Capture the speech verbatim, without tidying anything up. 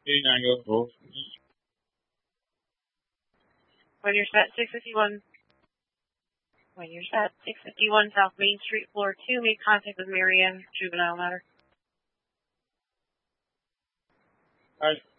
eighty-nine, go. When you're set, six fifty-one. When you're set, six fifty-one South Main Street, floor two, make contact with Marianne, juvenile matter. All right.